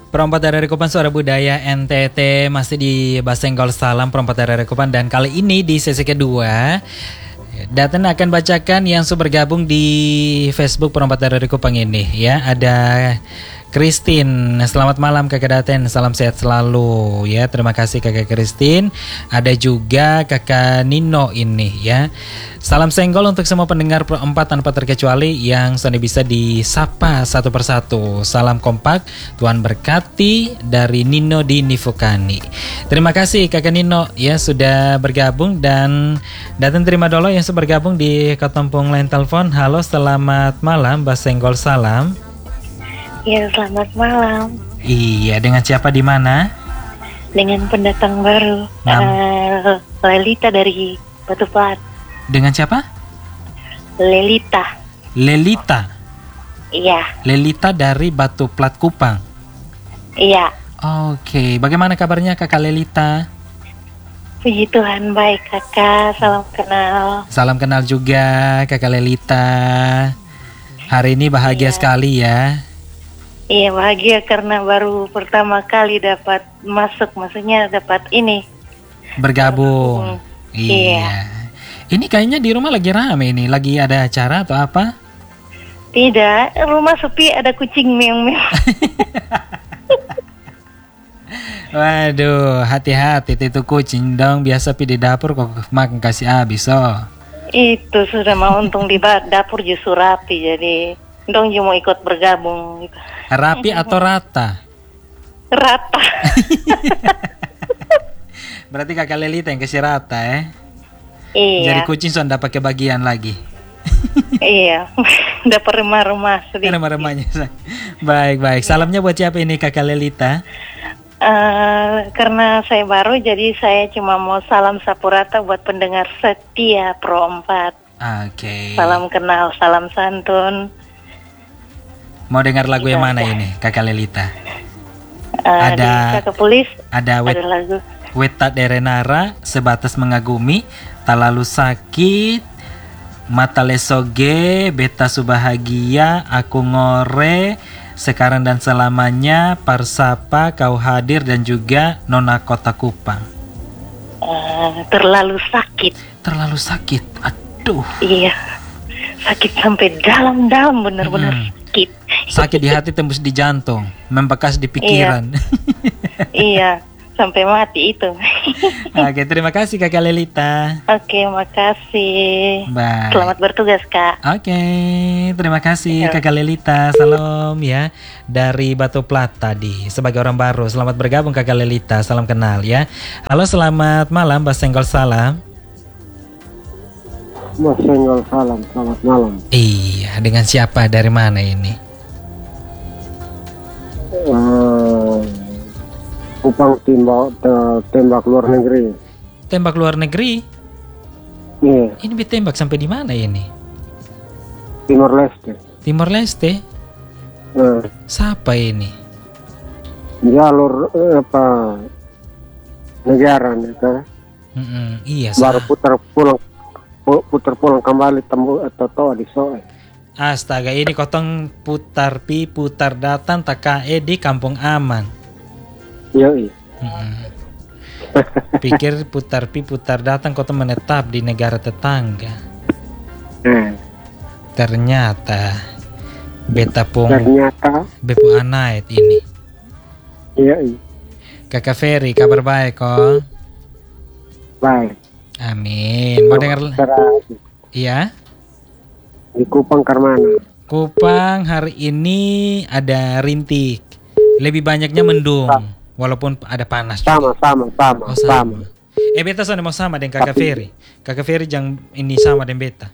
Perompak dari Rekopan Suara Budaya NTT masih di Basenggol Salam Perompak dari Rekopan, dan kali ini di sesi kedua Daten akan bacakan yang sudah bergabung di Facebook Perompak dari Rekopan ini ya. Ada Christine, selamat malam Kakak Daten, salam sehat selalu ya. Terima kasih Kakak Christine. Ada juga Kakak Nino ini ya. Salam senggol untuk semua pendengar Perempat tanpa terkecuali yang sudah bisa disapa satu persatu. Salam kompak, Tuhan berkati dari Nino di Nifukani. Terima kasih Kakak Nino ya sudah bergabung, dan Daten terima dulu yang sudah bergabung di Ketompong Line Telepon. Halo, selamat malam, Basenggol salam. Ya, selamat malam. Iya, dengan siapa di mana? Dengan pendatang baru, Lelita dari Batu Plat. Dengan siapa? Lelita. Lelita. Iya. Lelita dari Batu Plat Kupang. Iya. Oke, bagaimana kabarnya Kakak Lelita? Puji Tuhan baik kakak, salam kenal. Salam kenal juga Kakak Lelita. Hari ini bahagia sekali ya. Iya, bahagia karena baru pertama kali dapat masuk, maksudnya dapat ini. Bergabung. Iya. Ini kayaknya di rumah lagi rame ini, lagi ada acara atau apa? Tidak, rumah sepi, ada kucing meong-meong. Waduh, hati-hati itu kucing dong, biasa pi di dapur kok makan kasih habis oh. Itu sudah mau, untung di dapur justru rapi, jadi dong cuma ikut bergabung gitu. Rapi atau rata? Rata. Berarti Kakak Lelita yang kasih rata ya? Iya. Jadi kucing sudah dapat kebagian lagi. Iya. Dapat remah-remah sedikit. Remah-remahnya. Baik. Salamnya buat siapa ini Kakak Lelita? Karena saya baru, jadi saya cuma mau salam sapu rata buat pendengar setia Pro 4. Oke. Salam kenal, salam santun. Mau dengar lagu yang mana ini Kakak Lelita? Ada Kakak Pulis. Ada lagu Weta Derenara, Sebatas Mengagumi, Tak Lalu Sakit, Mata Lesoge, Beta Subahagia, Aku Ngore, Sekarang dan Selamanya, Parsapa, Kau Hadir, dan juga Nona Kota Kupang. Terlalu sakit. Terlalu sakit, aduh. Iya, sakit sampai dalam-dalam, benar-benar sakit. Sakit di hati tembus di jantung, membekas di pikiran. Iya, sampai mati itu. Oke, terima kasih Kakak Lelita. Oke, makasih. Bye. Selamat bertugas Kak. Oke, terima kasih Kakak Lelita. Salam ya dari Batu Plat tadi. Sebagai orang baru, selamat bergabung Kakak Lelita. Salam kenal ya. Halo, selamat malam Basenggol salam. Basenggol salam, selamat malam. Iya, dengan siapa, dari mana ini? Kupang tembak luar negeri. Tembak luar negeri? Iya. Ini ditembak sampai di mana ini? Timor Leste. Timor Leste? Siapa ini? Jalur negara nih. Iya. Baru putar pulang kembali atau di Soe. Astaga, ini kotong putar datang takae di kampung aman. Yoi. Pikir putar datang kotong menetap di negara tetangga. Ternyata Bepo Anait ini. Yoi. Kakak Ferry, kabar baik kok? Baik. Amin. Mau dengar? Iya. Di Kupang Karmana. Kupang hari ini ada rintik. Lebih banyaknya mendung, walaupun ada panas juga. Sama. Beta sudah mau sama dengan Kakak Ferry. Kakak Ferry jangan ini sama dengan beta.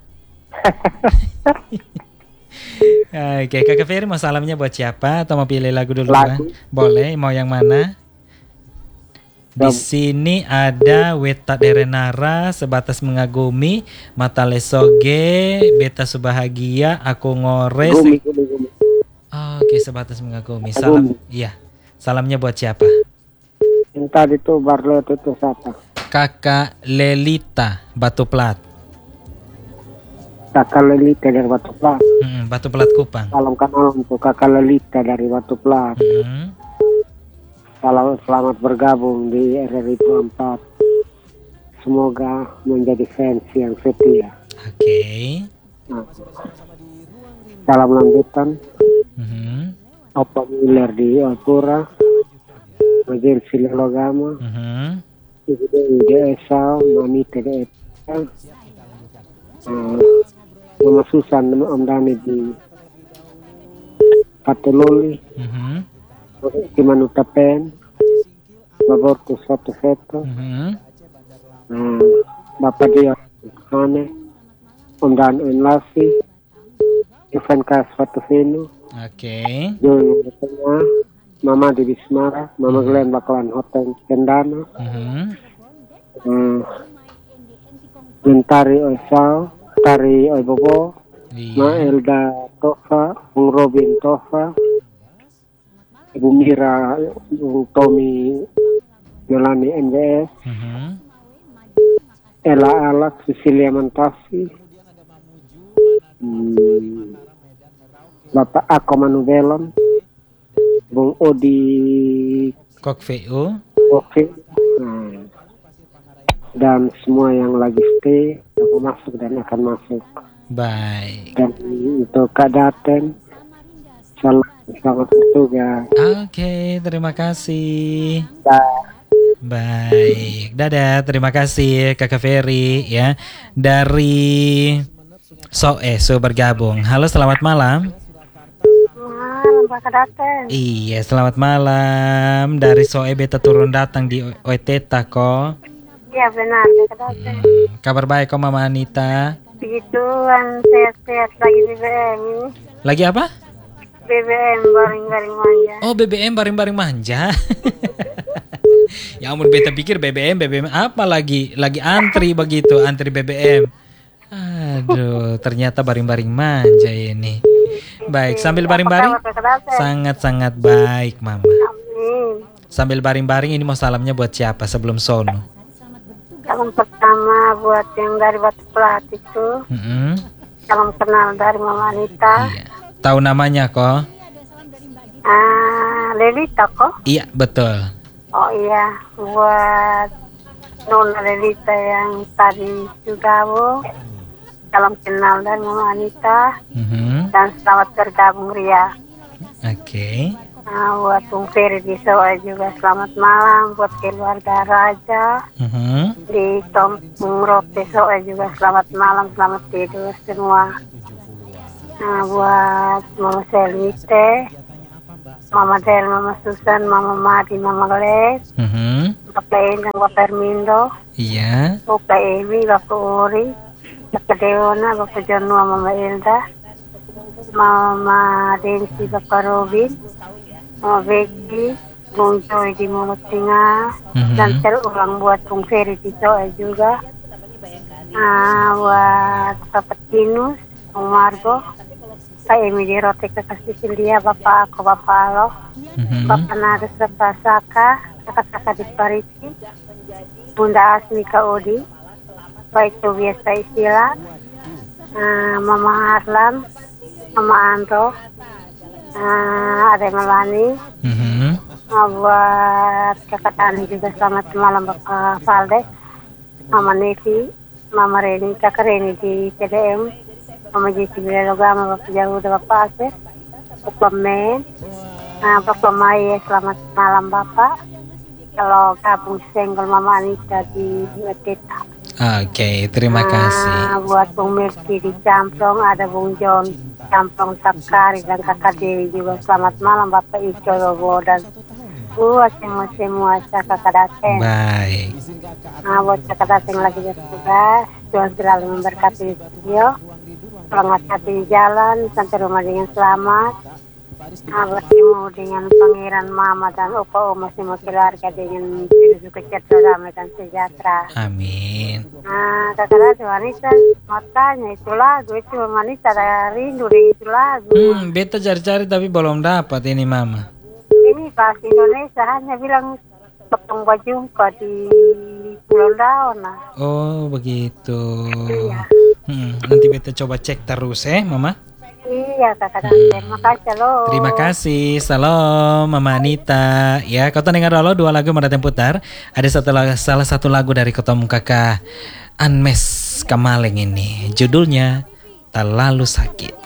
Oke, Kakak Ferry mau salamnya buat siapa? Atau mau pilih lagu dulu? Boleh, mau yang mana? Di sini ada Weta Derenara, Sebatas Mengagumi, Mata Lesoge, Beta Subahagia, Aku Ngore. Gumi. Oke, Sebatas Mengagumi. Salam, iya. Salamnya buat siapa? Yang tadi tuh Barlet itu siapa? Kakak Lelita, Batu Plat. Kakak Lelita dari Batu Plat. Batu Pelat Kupang. Salam kenal untuk Kakak Lelita dari Batu Plat. Salam selamat bergabung di RRI 24. Semoga menjadi fans yang setia. Oke. Nah, salam lanjutan. Opa Miller di Alpura, Majel Silologama, Ibu di Esau, Manita di Esau, Mama Susan dan Om Dani di Patuloli, Timanuta Pen, Babortus Foto-Foto, Bapak dia Hane, Om Dan Enlafi, Ivan Kas Fatufinu, Oke. Jun Tengah, Mama di Bismara, Mama Glenn bakalan Hotel Kendana, Tari Oisau, Tari Oibobo, Ma Elda Tofa, Bung Robin Tofa, Ibu Mira, Bung Tommy, Yolani NBS, Ella Alak, Cecilia Mantafi, Bapak Ako Manubelon, Bung Odi Kok VU. Oke, dan semua yang lagi stay aku masuk dan akan masuk. Baik. Dan untuk Kak Daten, selamat bertugas. Oke, terima kasih. Dah. Baik, dadah. Terima kasih Kakak Ferry ya dari Soe bergabung. Halo, selamat malam. Kakak Daten. Iya, selamat malam. Dari Soe beta turun datang di Oeteta kok. Iya benar Kakak Daten. Kabar baik kok Mama Anita. Begituan sehat-sehat lagi BBM ini. Lagi apa? BBM baring-baring manja. Oh, BBM baring-baring manja. Ya ampun, beta pikir BBM apa lagi antri begitu, antri BBM. Aduh, ternyata baring-baring manja ini. Baik, sambil baring-baring sangat-sangat baik Mama. Amin. Sambil baring-baring ini mau salamnya buat siapa sebelum sono? Salam pertama buat yang dari Batu Plat itu. Salam kenal dari Mama Anita. Iya. Tahu namanya kok? Lelita kok? Iya, betul. Oh iya, buat Nona Lelita yang tadi juga Bu. Salam kenal dari Mama Anita. Dan selamat bergabung Ria. Oke. Buat Bung Ferry di Soe juga selamat malam. Buat keluarga Raja di Kampung Rote Soe juga selamat malam, selamat tidur semua. Buat Mama Selite, Mama Del, Mama Susan, Mama Madi, Mama Glet, Bapak Endang, Bapak Ermindo, Iya. Bapak Emi, Bapak Uri, Bapak Deona, Bapak Jonua, Mama Elda, Mama Densi, Bapak Robin, Mama Becky, Bung Joy di Mulut Tengah, dan terulang buat Bung Ferry di Soe juga. Buat Bapak Tinus, Bung Margo, Pak Emi di Rote Kekasih Sildia, Bapak Ako, Bapak Alo, Bapak Nadas, Bapak Saka, Kakak Saka di Parisi, Bunda Asmi Kak Odi, Baik Tobias Pak Isila, Mama Harlan, Mama Andro, ada Melani, buat Kakak Tani juga selamat malam Bapak Valdes, Mama Nevi, Mama Reni, Kakak Reni di CDM, Mama Jesi Bilogama, Bapak Jahuda, Bapak Asep, Bapak Men, Bapak Maya, selamat malam Bapak. Kalau gabung senggol Mama Anita di Weteta. Oke, terima kasih. Buat Bung Mirki di Camplong, ada Bung John Camplong Sapkari dan Kakak Dewi juga selamat malam Bapak Ico Lobo dan buat semua Kakak Daten. Baik. Buat Kakak Daten lagi bertugas, Tuhan selalu memberkati di studio. Selamat hati di jalan, sampai rumah dengan selamat. Bertemu dengan Pangeran Mama dan Opa Oma semua keluarga dengan suka damai dan sejahtera. Amin. Kakak wanita mau tanya itu lagu itu wanita ada rindu dengan itu lagu. Beta cari-cari tapi belum dapat ini Mama. Ini bahasa Indonesia hanya bilang potong baju di Pulau Daun. Oh begitu. Iya. Nanti beta coba cek terus Mama. Iya kakak, terima kasih loh. Terima kasih. Salam Mama Anita. Ya, kau dengar dulu 2 lagu Meraten putar. Ada salah satu lagu dari ketemu kakak Anmes Kamaleng ini. Judulnya Terlalu Sakit.